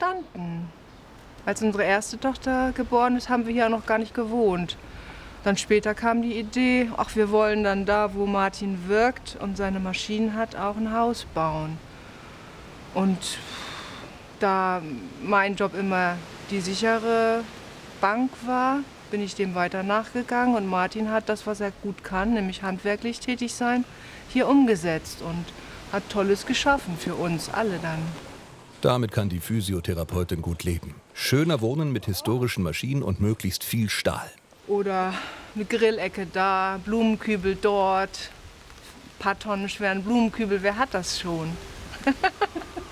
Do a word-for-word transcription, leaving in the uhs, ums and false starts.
entstanden. Als unsere erste Tochter geboren ist, haben wir hier noch gar nicht gewohnt. Dann später kam die Idee, ach, wir wollen dann da, wo Martin wirkt und seine Maschinen hat, auch ein Haus bauen. Und da mein Job immer die sichere Bank war, bin ich dem weiter nachgegangen. Und Martin hat das, was er gut kann, nämlich handwerklich tätig sein, hier umgesetzt und hat Tolles geschaffen für uns alle dann. Damit kann die Physiotherapeutin gut leben. Schöner wohnen mit historischen Maschinen und möglichst viel Stahl. Oder eine Grillecke da, Blumenkübel dort, ein paar Tonnen schweren Blumenkübel, wer hat das schon?